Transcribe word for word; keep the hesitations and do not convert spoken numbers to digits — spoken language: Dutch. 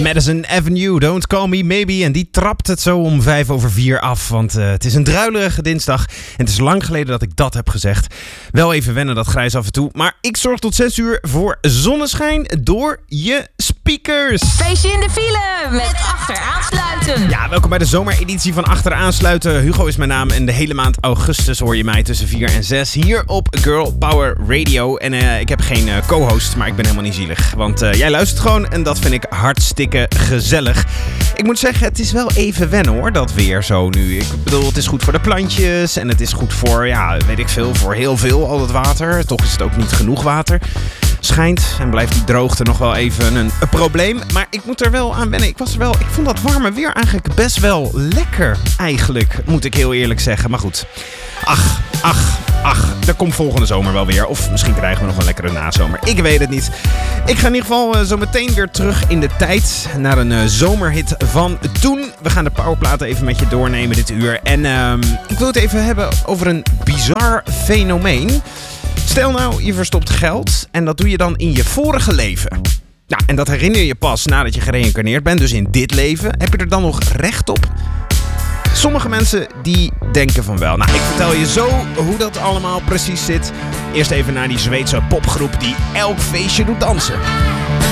Madison Avenue, Don't Call Me Maybe. En die trapt het zo om vijf over vier af. Want uh, het is een druilerige dinsdag. En het is lang geleden dat ik dat heb gezegd. Wel even wennen, dat grijs af en toe. Maar ik zorg tot zes uur voor zonneschijn door je speakers. Feestje in de file met Achteraansluiten. Ja, welkom bij de zomereditie van Achteraansluiten. Hugo is mijn naam en de hele maand augustus hoor je mij tussen vier en zes hier op Girl Power Radio. En uh, ik heb geen uh, co-host, maar ik ben helemaal niet zielig. Want uh, jij luistert gewoon en dat vind ik hartstikke gezellig. Ik moet zeggen, het is wel even wennen hoor, dat weer zo nu. Ik bedoel, het is goed voor de plantjes en het is goed voor, ja, weet ik veel, voor heel veel al het water. Toch is het ook niet genoeg water. Schijnt en blijft die droogte nog wel even een, een probleem. Maar ik moet er wel aan wennen. Ik was er wel, ik vond dat warme weer eigenlijk best wel lekker eigenlijk, moet ik heel eerlijk zeggen. Maar goed, ach, ach, ach, er komt volgende zomer wel weer. Of misschien krijgen we nog een lekkere nazomer. Ik weet het niet. Ik ga in ieder geval uh, zo meteen weer terug in de tijd naar een uh, zomerhit van toen. We gaan de powerplaten even met je doornemen dit uur. En uh, ik wil het even hebben over een bizar fenomeen. Stel nou, je verstopt geld en dat doe je dan in je vorige leven. Nou, en dat herinner je pas nadat je gereïncarneerd bent, dus in dit leven. Heb je er dan nog recht op? Sommige mensen die denken van wel. Nou, ik vertel je zo hoe dat allemaal precies zit. Eerst even naar die Zweedse popgroep die elk feestje doet dansen.